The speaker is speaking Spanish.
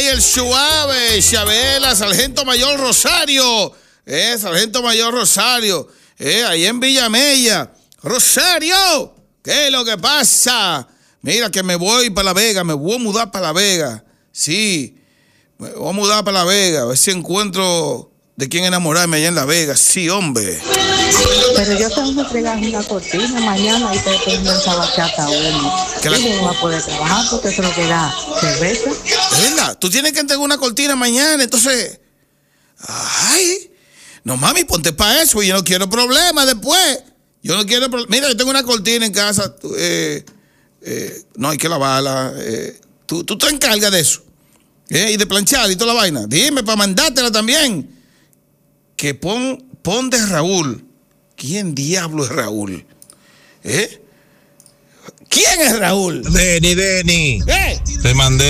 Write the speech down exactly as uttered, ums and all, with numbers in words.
El suave, Chabela, Sargento Mayor Rosario, eh, Sargento Mayor Rosario, eh, ahí en Villamella. Rosario, ¿qué es lo que pasa? Mira que me voy para La Vega, me voy a mudar para La Vega, sí, me voy a mudar para La Vega, a ver si encuentro de quién enamorarme allá en La Vega, sí, hombre. Pero yo tengo que entregar una cortina mañana y te tengo esa bachata uno. Y la... no voy a poder trabajar porque eso lo que da cerveza. ¿Verdad? Tú tienes que entregar una cortina mañana, entonces... Ay, no mami, ponte para eso, yo no quiero problemas después. Yo no quiero problemas. Mira, yo tengo una cortina en casa, eh, eh, no hay que lavarla. Eh, tú, tú te encargas de eso. Eh, y de planchar y toda la vaina. Dime, para mandártela también. Que pon, pon de Raúl. ¿Quién diablo es Raúl? ¿Eh? ¿Quién es Raúl? Denny, Denny. ¿Eh? Te mandé